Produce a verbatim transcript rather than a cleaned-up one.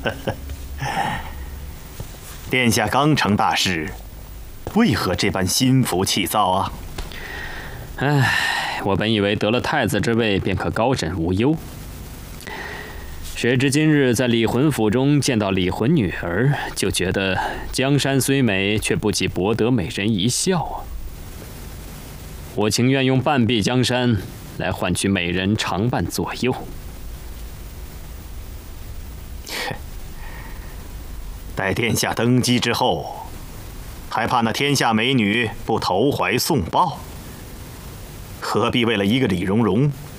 殿下刚成大事，为何这般心浮气躁啊？ 唉，我本以为得了太子之位便可高枕无忧，谁知今日在李魂府中见到李魂女儿，就觉得江山虽美，却不及博得美人一笑啊！我情愿用半壁江山来换取美人常伴左右。 待殿下登基之后，还怕那天下美女不投怀送抱？何必为了一个李蓉蓉